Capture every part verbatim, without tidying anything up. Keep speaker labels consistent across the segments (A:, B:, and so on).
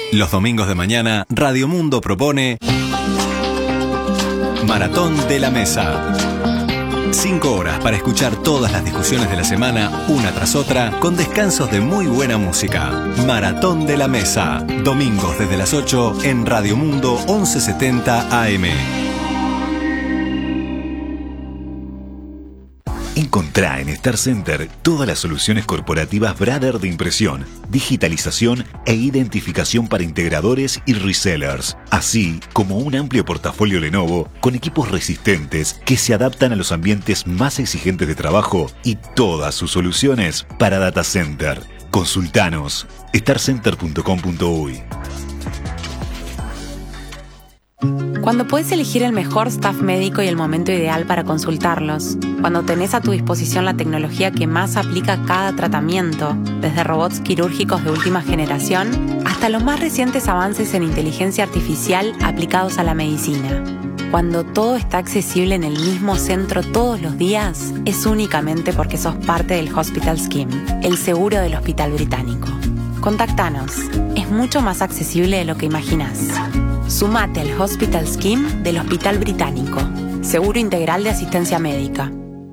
A: Los domingos de mañana, Radio Mundo propone Maratón de la Mesa. Cinco horas para escuchar todas las discusiones de la semana, una tras otra, con descansos de muy buena música. Maratón de la Mesa. Domingos desde las ocho en Radio Mundo once setenta A M.
B: Encontrá en Star Center todas las soluciones corporativas Brother de impresión, digitalización e identificación para integradores y resellers, así como un amplio portafolio Lenovo con equipos resistentes que se adaptan a los ambientes más exigentes de trabajo y todas sus soluciones para data center. Consultanos star center punto com punto uy.
C: Cuando puedes elegir el mejor staff médico y el momento ideal para consultarlos, cuando tenés a tu disposición la tecnología que más aplica a cada tratamiento, desde robots quirúrgicos de última generación hasta los más recientes avances en inteligencia artificial aplicados a la medicina. Cuando todo está accesible en el mismo centro todos los días, es únicamente porque sos parte del Hospital Scheme, el seguro del Hospital Británico. Contactanos, es mucho más accesible de lo que imaginás. Sumate al Hospital Scheme del Hospital Británico. Seguro integral de asistencia médica.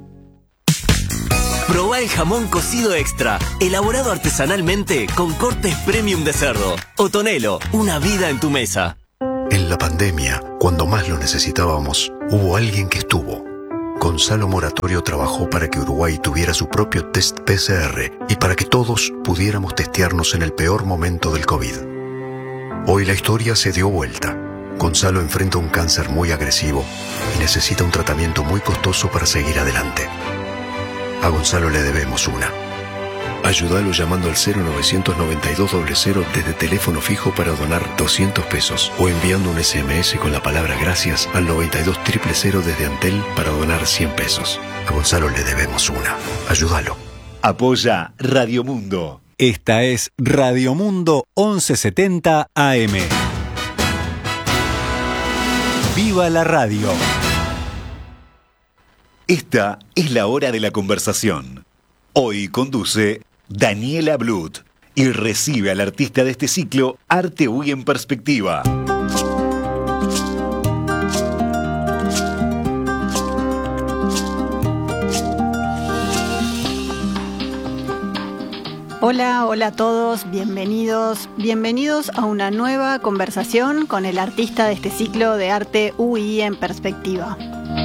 D: Probá el jamón cocido extra, elaborado artesanalmente con cortes premium de cerdo. Otonelo, una vida en tu mesa.
E: En la pandemia, cuando más lo necesitábamos, hubo alguien que estuvo. Gonzalo Moratorio trabajó para que Uruguay tuviera su propio test P C R y para que todos pudiéramos testearnos en el peor momento del COVID. Hoy la historia se dio vuelta. Gonzalo enfrenta un cáncer muy agresivo y necesita un tratamiento muy costoso para seguir adelante. A Gonzalo le debemos una. Ayúdalo llamando al cero novecientos noventa y dos cero cero desde teléfono fijo para donar doscientos pesos o enviando un S M S con la palabra gracias al noventa y dos cero cero cero desde Antel para donar cien pesos. A Gonzalo le debemos una. Ayúdalo.
B: Apoya Radio Mundo.
A: Esta es Radio Mundo once setenta A M. ¡Viva la radio!
B: Esta es la hora de la conversación. Hoy conduce Daniela Blut y recibe al artista de este ciclo, Arte U I en Perspectiva.
F: Hola, hola a todos, bienvenidos, bienvenidos a una nueva conversación con el artista de este ciclo de Arte U I en Perspectiva.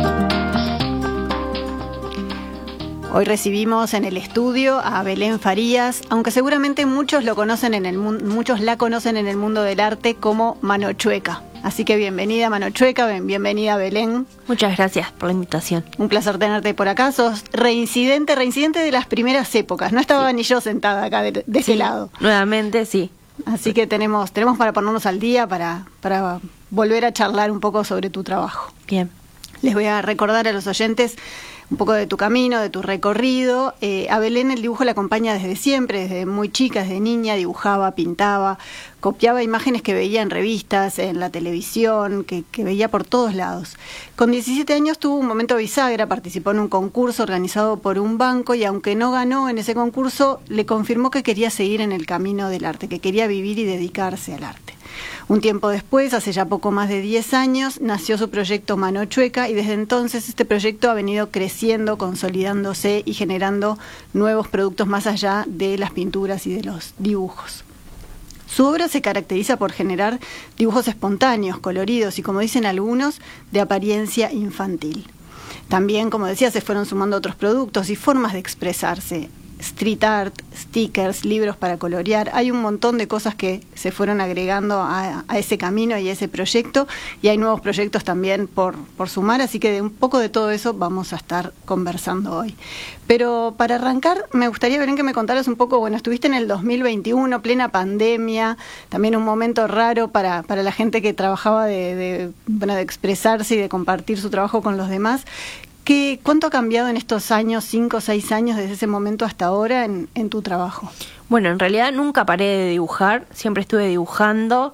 F: Hoy recibimos en el estudio a Belén Farías, aunque seguramente muchos lo conocen en el muchos la conocen en el mundo del arte como Mano Chueca. Así que bienvenida Mano Chueca, bienvenida Belén.
G: Muchas gracias por la invitación.
F: Un placer tenerte por acá. Sos reincidente, reincidente de las primeras épocas. No estaba sí. ni yo sentada acá de, de
G: sí,
F: ese lado.
G: Nuevamente, sí.
F: Así que tenemos, tenemos para ponernos al día, para, para volver a charlar un poco sobre tu trabajo.
G: Bien.
F: Les voy a recordar a los oyentes un poco de tu camino, de tu recorrido. Eh, a Belén el dibujo la acompaña desde siempre, desde muy chica, desde niña, dibujaba, pintaba, copiaba imágenes que veía en revistas, en la televisión, que, que veía por todos lados. Con diecisiete años tuvo un momento bisagra, participó en un concurso organizado por un banco y aunque no ganó en ese concurso, le confirmó que quería seguir en el camino del arte, que quería vivir y dedicarse al arte. Un tiempo después, hace ya poco más de diez años, nació su proyecto Mano Chueca y desde entonces este proyecto ha venido creciendo, consolidándose y generando nuevos productos más allá de las pinturas y de los dibujos. Su obra se caracteriza por generar dibujos espontáneos, coloridos y, como dicen algunos, de apariencia infantil. También, como decía, se fueron sumando otros productos y formas de expresarse. Street art, stickers, libros para colorear. Hay un montón de cosas que se fueron agregando a, a ese camino y a ese proyecto, y hay nuevos proyectos también por, por sumar, así que de un poco de todo eso vamos a estar conversando hoy. Pero para arrancar, me gustaría, Belén, que me contaras un poco, bueno, estuviste en el dos mil veintiuno, plena pandemia, también un momento raro para, para la gente que trabajaba de, de, bueno, de expresarse y de compartir su trabajo con los demás. ¿Qué, ¿Cuánto ha cambiado en estos años, cinco o seis años, desde ese momento hasta ahora en, en tu trabajo?
G: Bueno, en realidad nunca paré de dibujar, siempre estuve dibujando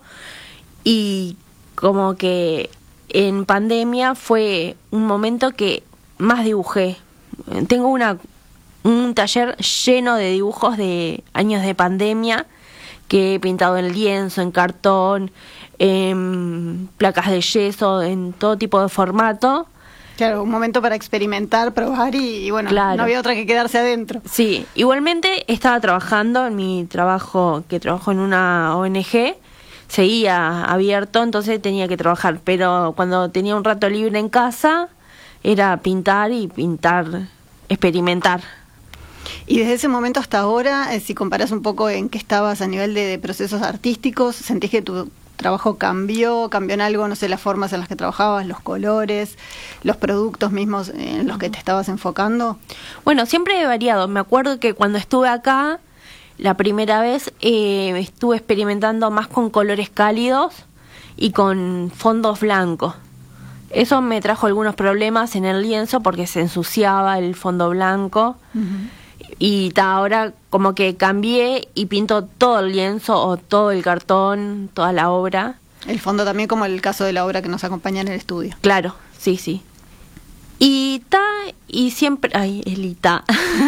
G: y como que en pandemia fue un momento que más dibujé. Tengo una un taller lleno de dibujos de años de pandemia que he pintado en lienzo, en cartón, en placas de yeso, en todo tipo de formato.
F: Claro, un momento para experimentar, probar y, y bueno,
G: claro.
F: No había otra que quedarse adentro.
G: Sí, igualmente estaba trabajando en mi trabajo, que trabajo en una O N G, seguía abierto, entonces tenía que trabajar, pero cuando tenía un rato libre en casa era pintar y pintar, experimentar.
F: Y desde ese momento hasta ahora, eh, si comparas un poco en qué estabas a nivel de, de procesos artísticos, ¿sentís que tu trabajo cambió, cambió en algo, no sé, las formas en las que trabajabas, los colores, los productos mismos en los que te estabas enfocando?
G: Bueno, siempre he variado. Me acuerdo que cuando estuve acá, la primera vez, eh, estuve experimentando más con colores cálidos y con fondos blancos. Eso me trajo algunos problemas en el lienzo porque se ensuciaba el fondo blanco. Uh-huh. Y ta, ahora como que cambié y pinto todo el lienzo o todo el cartón, toda la obra.
F: El fondo también, como el caso de la obra que nos acompaña en el estudio.
G: Claro, sí, sí. Y ta, y siempre... Ay, el Ita.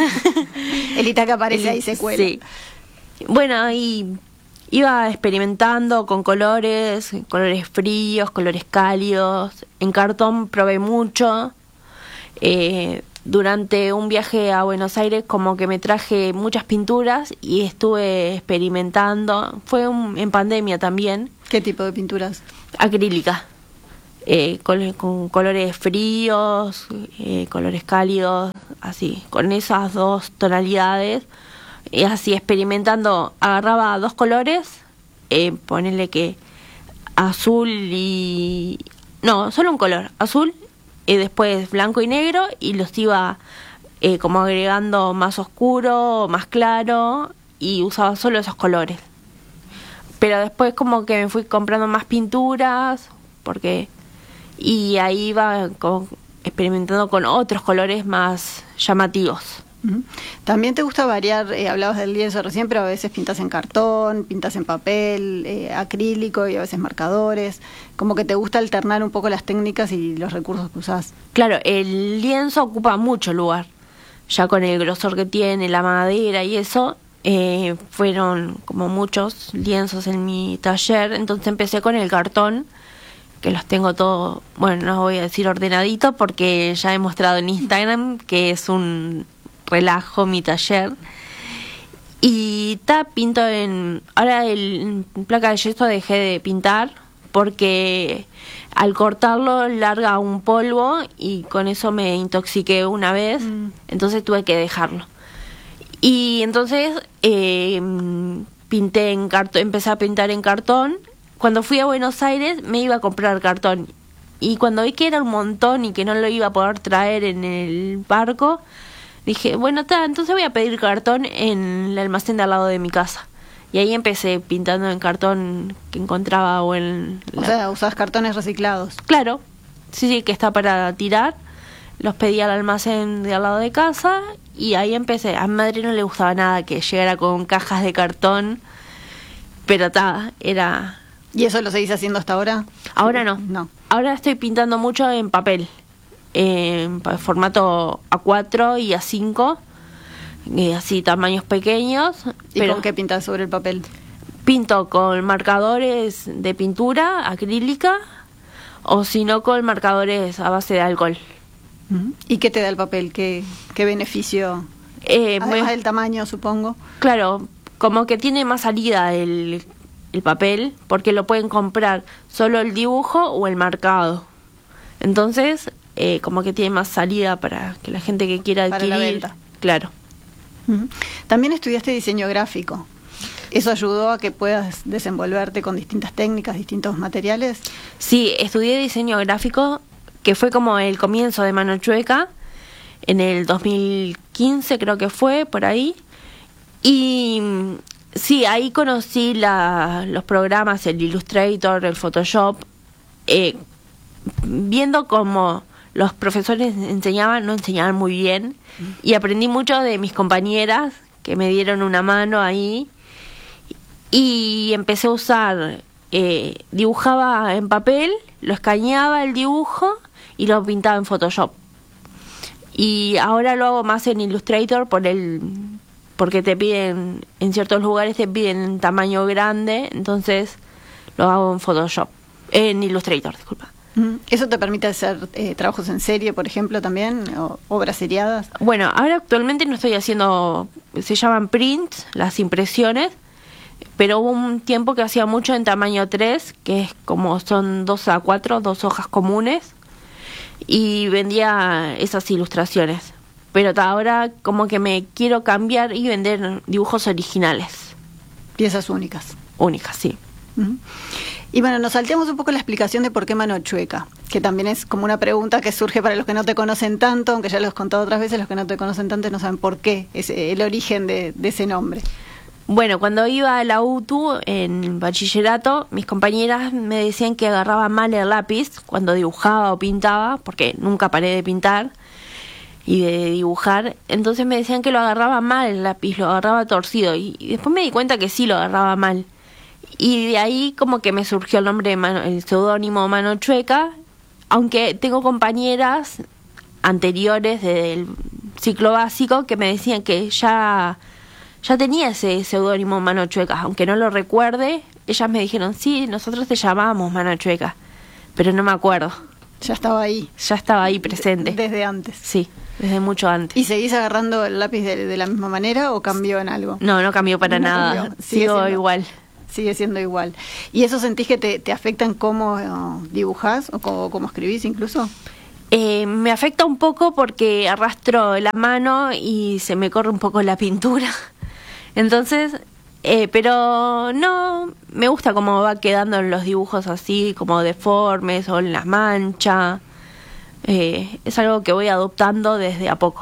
F: El Ita que aparece
G: el,
F: ahí se cuela.
G: Sí. Bueno, y iba experimentando con colores, colores fríos, colores cálidos. En cartón probé mucho. Eh... Durante un viaje a Buenos Aires como que me traje muchas pinturas y estuve experimentando. Fue un, en pandemia también.
F: ¿Qué tipo de pinturas?
G: Acrílica. Eh, con, con colores fríos, eh, colores cálidos, así. Con esas dos tonalidades. Y así experimentando. Agarraba dos colores. Eh, ponerle que azul y... No, solo un color. Azul y después blanco y negro, y los iba eh, como agregando más oscuro, más claro, y usaba solo esos colores. Pero después como que me fui comprando más pinturas, porque y ahí iba como experimentando con otros colores más llamativos.
F: Uh-huh. También te gusta variar, eh, hablabas del lienzo recién, pero a veces pintas en cartón, pintas en papel, eh, acrílico y a veces marcadores, como que te gusta alternar un poco las técnicas y los recursos que usás.
G: Claro, el lienzo ocupa mucho lugar, ya con el grosor que tiene, la madera y eso, eh, fueron como muchos lienzos en mi taller, entonces empecé con el cartón, que los tengo todos, bueno, no voy a decir ordenadito porque ya he mostrado en Instagram que es un relajo mi taller. Y ta, pinto en... Ahora el, en placa de yeso dejé de pintar porque al cortarlo larga un polvo y con eso me intoxiqué una vez, mm. entonces tuve que dejarlo. Y entonces eh, pinté en cartón, empecé a pintar en cartón. Cuando fui a Buenos Aires me iba a comprar cartón y cuando vi que era un montón y que no lo iba a poder traer en el barco, dije, bueno, ta, entonces voy a pedir cartón en el almacén de al lado de mi casa. Y ahí empecé pintando en cartón que encontraba o en...
F: O la... sea, usás cartones reciclados.
G: Claro, sí, sí, que está para tirar. Los pedí al almacén de al lado de casa y ahí empecé. A mi madre no le gustaba nada que llegara con cajas de cartón, pero ta, era...
F: ¿Y eso lo seguís haciendo hasta ahora?
G: Ahora no.
F: No.
G: Ahora estoy pintando mucho en papel. En formato A cuatro y A cinco, eh, así tamaños pequeños.
F: ¿Y
G: pero
F: con qué pintas sobre el papel?
G: Pinto con marcadores de pintura acrílica o si no con marcadores a base de alcohol.
F: Uh-huh. ¿Y qué te da el papel? ¿Qué, qué beneficio?
G: Eh,
F: Además
G: me,
F: del tamaño, supongo.
G: Claro, como que tiene más salida el, el papel porque lo pueden comprar solo el dibujo o el marcado. Entonces... Eh, como que tiene más salida para que la gente que quiera adquirir.
F: Para la venta.
G: Claro.
F: Uh-huh. También estudiaste diseño gráfico. ¿Eso ayudó a que puedas desenvolverte con distintas técnicas, distintos materiales?
G: Sí, estudié diseño gráfico, que fue como el comienzo de Mano Chueca, en el dos mil quince creo que fue, por ahí. Y sí, ahí conocí la, los programas, el Illustrator, el Photoshop, eh, viendo cómo los profesores enseñaban, no enseñaban muy bien, y aprendí mucho de mis compañeras que me dieron una mano ahí, y empecé a usar, eh, dibujaba en papel, lo escaneaba el dibujo y lo pintaba en Photoshop. Y ahora lo hago más en Illustrator por el porque te piden, en ciertos lugares te piden en tamaño grande, entonces lo hago en Photoshop, en Illustrator, disculpa.
F: ¿Eso te permite hacer eh, trabajos en serie, por ejemplo, también? ¿O obras seriadas?
G: Bueno, ahora actualmente no estoy haciendo, se llaman prints, las impresiones, pero hubo un tiempo que hacía mucho en tamaño tres, que es como son dos a cuatro, dos hojas comunes, y vendía esas ilustraciones. Pero ahora como que me quiero cambiar y vender dibujos originales.
F: Piezas únicas.
G: Únicas, sí.
F: Uh-huh. Y bueno, nos salteamos un poco la explicación de por qué Mano Chueca, que también es como una pregunta que surge para los que no te conocen tanto, aunque ya lo he contado otras veces, los que no te conocen tanto no saben por qué, es el origen de, de ese nombre.
G: Bueno, cuando iba a la U T U en bachillerato, mis compañeras me decían que agarraba mal el lápiz cuando dibujaba o pintaba, porque nunca paré de pintar y de dibujar, entonces me decían que lo agarraba mal el lápiz, lo agarraba torcido, y, y después me di cuenta que sí lo agarraba mal. Y de ahí como que me surgió el nombre, de Mano, el seudónimo Mano Chueca, aunque tengo compañeras anteriores del ciclo básico que me decían que ya, ya tenía ese seudónimo Mano Chueca, aunque no lo recuerde, ellas me dijeron, sí, nosotros te llamábamos Mano Chueca, pero no me acuerdo.
F: Ya estaba ahí.
G: Ya estaba ahí presente.
F: Desde antes.
G: Sí, desde mucho antes.
F: ¿Y seguís agarrando el lápiz de, de la misma manera o cambió en algo?
G: No, no cambió para
F: no
G: nada,
F: cambió. Sigue
G: sigo
F: siendo,
G: igual.
F: Sigue siendo igual. ¿Y eso sentís que te, te afecta en cómo uh, dibujás o cómo, cómo escribís incluso?
G: Eh, me afecta un poco porque arrastro la mano y se me corre un poco la pintura. Entonces, eh, pero no, me gusta cómo va quedando los dibujos así, como deformes o en las manchas. Eh, es algo que voy adoptando desde a poco.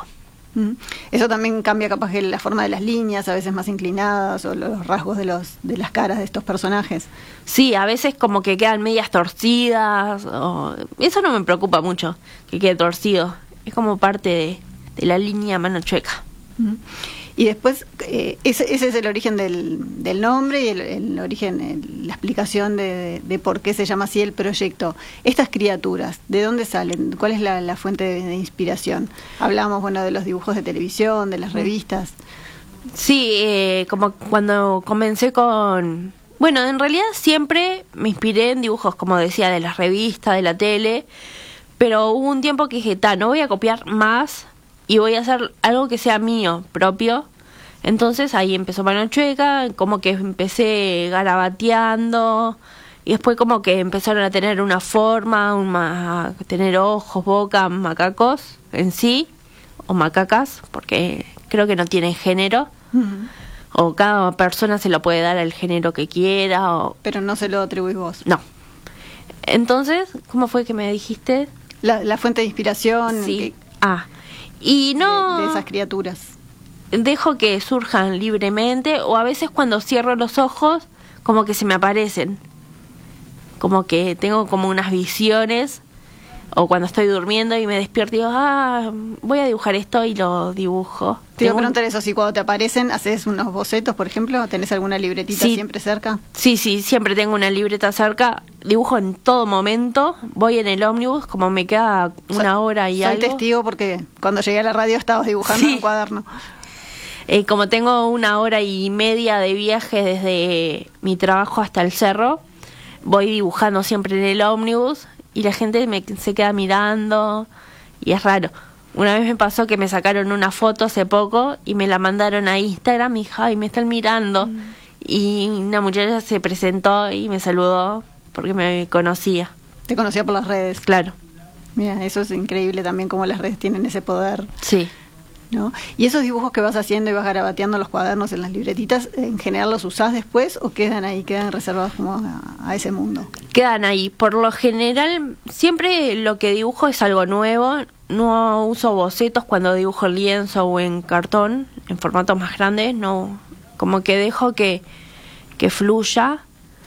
F: Eso también cambia capaz que la forma de las líneas, a veces más inclinadas, o los rasgos de los de las caras de estos personajes.
G: Sí, a veces como que quedan medias torcidas, o... eso no me preocupa mucho, que quede torcido, es como parte de, de la línea Mano Chueca.
F: Uh-huh. Y después, eh, ese, ese es el origen del, del nombre y el, el origen, el, la explicación de, de, de por qué se llama así el proyecto. Estas criaturas, ¿de dónde salen? ¿Cuál es la, la fuente de, de inspiración? Hablamos, bueno, de los dibujos de televisión, de las revistas.
G: Sí, eh, como cuando comencé con... Bueno, en realidad siempre me inspiré en dibujos, como decía, de las revistas, de la tele, pero hubo un tiempo que dije, ta, no voy a copiar más y voy a hacer algo que sea mío, propio. Entonces ahí empezó Mano Chueca, como que empecé garabateando, y después como que empezaron a tener una forma, una, a tener ojos, boca, macacos en sí, o macacas, porque creo que no tienen género. Uh-huh. O cada persona se lo puede dar al género que quiera. O...
F: Pero no se lo atribuís vos.
G: No. Entonces, ¿cómo fue que me dijiste?
F: La, la fuente de inspiración.
G: Sí.
F: Que...
G: Ah. Y no...
F: De, de esas criaturas.
G: Dejo que surjan libremente, o a veces cuando cierro los ojos, como que se me aparecen. Como que tengo como unas visiones, o cuando estoy durmiendo y me despierto y digo, ah, voy a dibujar esto y lo dibujo.
F: Te iba a preguntar eso, si cuando te aparecen, ¿haces unos bocetos, por ejemplo? ¿Tenés alguna libretita sí, siempre cerca?
G: Sí, sí, siempre tengo una libreta cerca. Dibujo en todo momento. Voy en el ómnibus, como me queda una o sea, hora y
F: soy
G: algo.
F: Soy testigo porque cuando llegué a la radio estabas dibujando sí. en un cuaderno.
G: Eh, como tengo una hora y media de viaje desde mi trabajo hasta el cerro, voy dibujando siempre en el ómnibus y la gente me, se queda mirando y es raro. Una vez me pasó que me sacaron una foto hace poco y me la mandaron a Instagram y dije, ay, me están mirando. Mm. Y una muchacha se presentó y me saludó porque me conocía.
F: ¿Te conocía por las redes?
G: Claro.
F: Mira, eso es increíble también, cómo las redes tienen ese poder.
G: Sí.
F: ¿No? ¿Y esos dibujos que vas haciendo y vas garabateando los cuadernos en las libretitas, en general los usás después o quedan ahí, quedan reservados como a, a ese mundo?
G: Quedan ahí. Por lo general, siempre lo que dibujo es algo nuevo. No uso bocetos cuando dibujo en lienzo o en cartón, en formatos más grandes. No, como que dejo que, que fluya.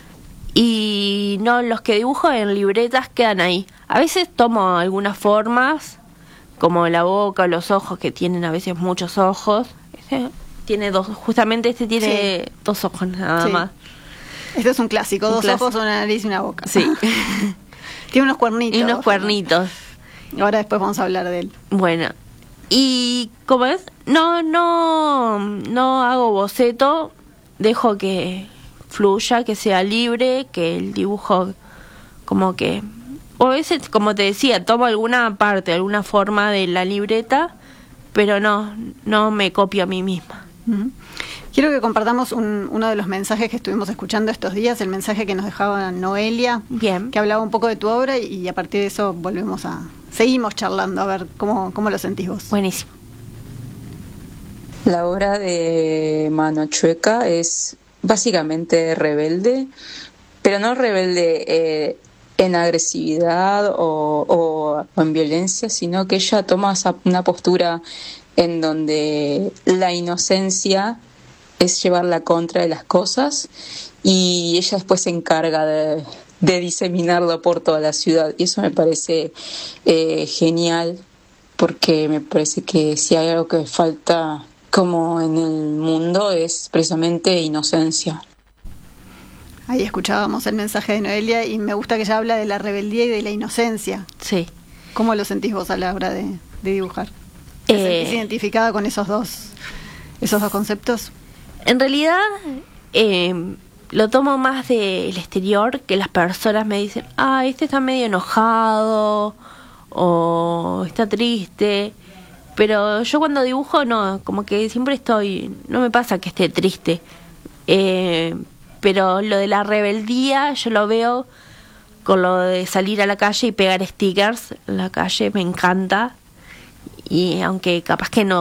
G: Y no, los que dibujo en libretas quedan ahí. A veces tomo algunas formas, como la boca o los ojos, que tienen a veces muchos ojos. Este tiene dos, justamente este tiene sí. dos ojos nada sí. más.
F: Este es un clásico, un dos clásico. ojos, una nariz y una boca.
G: Sí.
F: Tiene unos cuernitos.
G: Y unos cuernitos.
F: Ahora después vamos a hablar de él.
G: Bueno, Y como es, no, no, no hago boceto, dejo que fluya, que sea libre, que el dibujo como que, o a veces, como te decía, tomo alguna parte, alguna forma de la libreta, pero no, no me copio a mí misma.
F: Uh-huh. Quiero que compartamos un, uno de los mensajes que estuvimos escuchando estos días, el mensaje que nos dejaba Noelia,
G: Bien.
F: que hablaba un poco de tu obra, y, y a partir de eso volvemos a, seguimos charlando, a ver cómo, cómo lo sentís vos.
G: Buenísimo.
H: La obra de Mano Chueca es básicamente rebelde, pero no rebelde eh, en agresividad o, o, o en violencia, sino que ella toma esa, una postura en donde la inocencia es llevar la contra de las cosas, y ella después se encarga de, de diseminarlo por toda la ciudad, y eso me parece eh, genial, porque me parece que si hay algo que falta como en el mundo es precisamente inocencia.
F: Ahí escuchábamos el mensaje de Noelia, y me gusta que ella habla de la rebeldía y de la inocencia.
G: Sí.
F: ¿Cómo lo sentís vos a la hora de, de dibujar? ¿Te
G: Eh,
F: sentís identificada con esos dos, esos dos conceptos?
G: En realidad, eh, lo tomo más del exterior, que las personas me dicen, ah, este está medio enojado, o está triste. Pero yo cuando dibujo, no, como que siempre estoy, no me pasa que esté triste. Eh, pero lo de la rebeldía, yo lo veo con lo de salir a la calle y pegar stickers en la calle, me encanta. Y aunque capaz que no